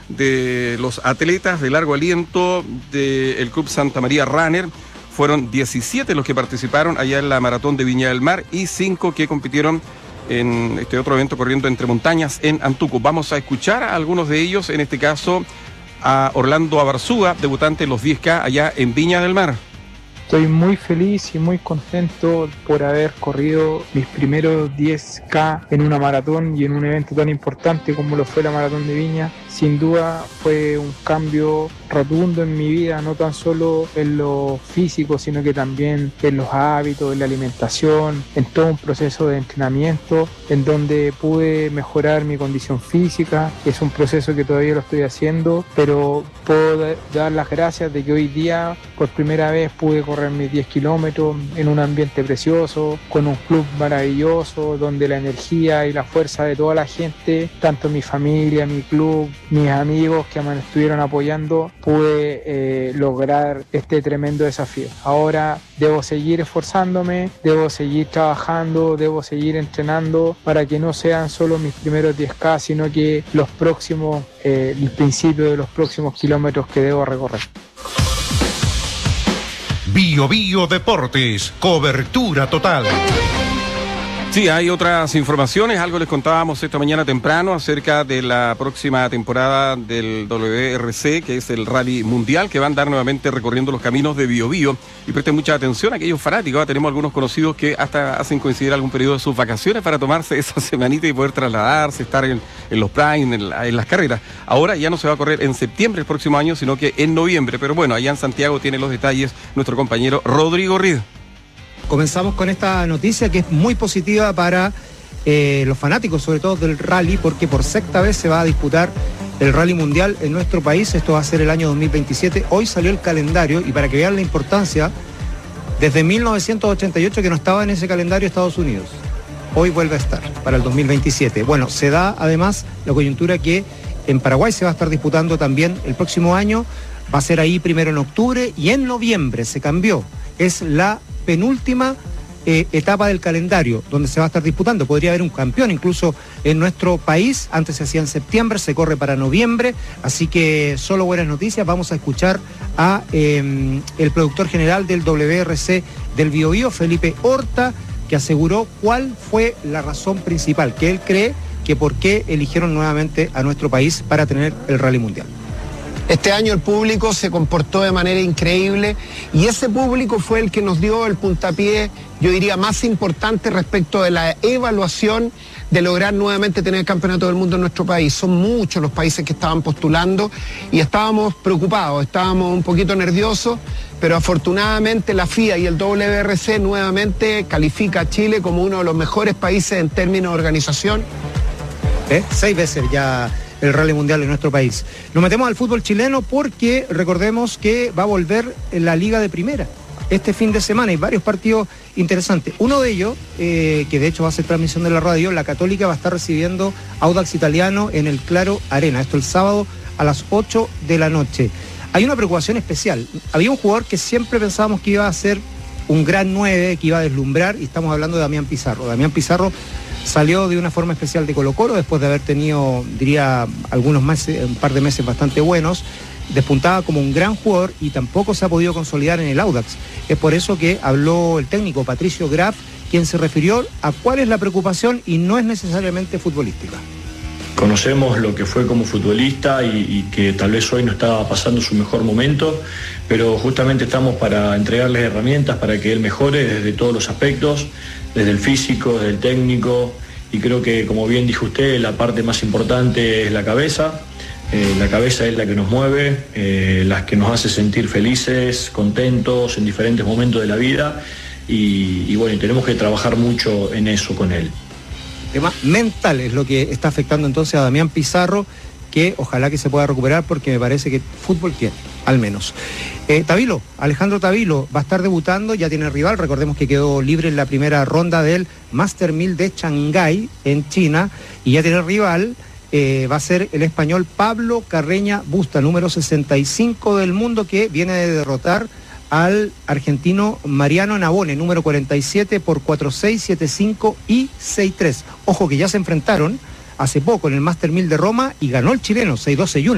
de los atletas de largo aliento del Club Santa María Runner. Fueron 17 los que participaron allá en la Maratón de Viña del Mar y 5 que compitieron en este otro evento corriendo entre montañas en Antuco. Vamos a escuchar a algunos de ellos, en este caso a Orlando Abarzúa, debutante en los 10K allá en Viña del Mar. Estoy muy feliz y muy contento por haber corrido mis primeros 10K en una maratón y en un evento tan importante como lo fue la Maratón de Viña. Sin duda fue un cambio rotundo en mi vida, no tan solo en lo físico, sino que también en los hábitos, en la alimentación, en todo un proceso de entrenamiento, en donde pude mejorar mi condición física. Es un proceso que todavía lo estoy haciendo, pero puedo dar las gracias de que hoy día por primera vez pude correr mis 10 kilómetros en un ambiente precioso, con un club maravilloso, donde la energía y la fuerza de toda la gente, tanto mi familia, mi club, mis amigos que me estuvieron apoyando, pude lograr este tremendo desafío. Ahora debo seguir esforzándome, debo seguir trabajando, debo seguir entrenando para que no sean solo mis primeros 10K, sino que los próximos, el principio de los próximos kilómetros que debo recorrer. Bio Bio Deportes, cobertura total. Sí, hay otras informaciones, algo les contábamos esta mañana temprano acerca de la próxima temporada del WRC, que es el Rally Mundial, que va a andar nuevamente recorriendo los caminos de Biobío. Y presten mucha atención a aquellos fanáticos, tenemos algunos conocidos que hasta hacen coincidir algún periodo de sus vacaciones para tomarse esa semanita y poder trasladarse, estar en los prime, en las carreras. Ahora ya no se va a correr en septiembre el próximo año, sino que en noviembre. Pero bueno, allá en Santiago tiene los detalles nuestro compañero Rodrigo Rid. Comenzamos con esta noticia que es muy positiva para los fanáticos, sobre todo del rally, porque por sexta vez se va a disputar el Rally Mundial en nuestro país. Esto va a ser el año 2027. Hoy salió el calendario y para que vean la importancia, desde 1988 que no estaba en ese calendario Estados Unidos. Hoy vuelve a estar para el 2027. Bueno, se da además la coyuntura que en Paraguay se va a estar disputando también el próximo año. Va a ser ahí primero en octubre y en noviembre se cambió. Es la penúltima etapa del calendario donde se va a estar disputando. Podría haber un campeón incluso en nuestro país. Antes se hacía en septiembre, se corre para noviembre, así que solo buenas noticias. Vamos a escuchar a el productor general del WRC del Biobío, Felipe Horta, que aseguró cuál fue la razón principal que él cree que por qué eligieron nuevamente a nuestro país para tener el Rally Mundial. Este año el público se comportó de manera increíble y ese público fue el que nos dio el puntapié, yo diría, más importante respecto de la evaluación de lograr nuevamente tener el campeonato del mundo en nuestro país. Son muchos los países que estaban postulando y estábamos preocupados, estábamos un poquito nerviosos, pero afortunadamente la FIA y el WRC nuevamente califica a Chile como uno de los mejores países en términos de organización. 6 veces ya el Rally Mundial en nuestro país. Nos metemos al fútbol chileno porque recordemos que va a volver la Liga de Primera. Este fin de semana hay varios partidos interesantes. Uno de ellos, que de hecho va a ser transmisión de la radio, la Católica va a estar recibiendo Audax Italiano en el Claro Arena. Esto el sábado a las 8 de la noche. Hay una preocupación especial. Había un jugador que siempre pensábamos que iba a ser un gran 9, que iba a deslumbrar, y estamos hablando de Damián Pizarro. Damián Pizarro salió de una forma especial de Colo-Colo después de haber tenido, diría, algunos meses, un par de meses bastante buenos. Despuntaba como un gran jugador y tampoco se ha podido consolidar en el Audax. Es por eso que habló el técnico Patricio Graf, quien se refirió a cuál es la preocupación y no es necesariamente futbolística. Conocemos lo que fue como futbolista y que tal vez hoy no estaba pasando su mejor momento, pero justamente estamos para entregarle herramientas para que él mejore desde todos los aspectos, desde el físico, desde el técnico, y creo que, como bien dijo usted, la parte más importante es la cabeza. La cabeza es la que nos mueve, la que nos hace sentir felices, contentos en diferentes momentos de la vida, y bueno, tenemos que trabajar mucho en eso con él. El tema mental es lo que está afectando entonces a Damián Pizarro, que ojalá que se pueda recuperar porque me parece que fútbol tiene, al menos. Tavilo, Alejandro Tavilo va a estar debutando, ya tiene rival, recordemos que quedó libre en la primera ronda del Master 1000 de Shanghái en China, y ya tiene rival. Va a ser el español Pablo Carreña Busta, número 65 del mundo, que viene de derrotar al argentino Mariano Navone, número 47, por 4-6, 7-5 y 6-3. Ojo que ya se enfrentaron hace poco en el Master 1000 de Roma y ganó el chileno 6-2, 6-1.